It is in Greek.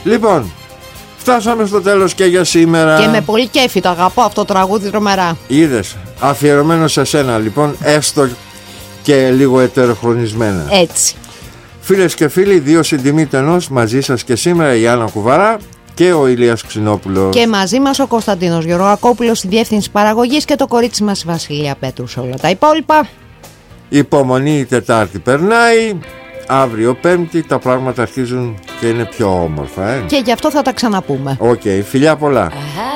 Λοιπόν, φτάσαμε στο τέλος και για σήμερα. Και με πολύ κέφι, το αγαπώ αυτό το τραγούδι τρομερά. Είδες, αφιερωμένο σε σένα λοιπόν, έστω και λίγο ετεροχρονισμένα. Έτσι. Φίλες και φίλοι, δύο συντιμήτενος μαζί σας και σήμερα η Άννα Κουβαρά και ο Ηλίας Ξινόπουλος. Και μαζί μας ο Κωνσταντίνος Γεωργακόπουλος στη διεύθυνση παραγωγής και το κορίτσι μας η Βασιλεία Πέτρου σε όλα τα υπόλοιπα. Υπομονή, η Τετάρτη περνάει. Αύριο Πέμπτη τα πράγματα αρχίζουν και είναι πιο όμορφα. Και γι' αυτό θα τα ξαναπούμε. Οκ, φιλιά πολλά.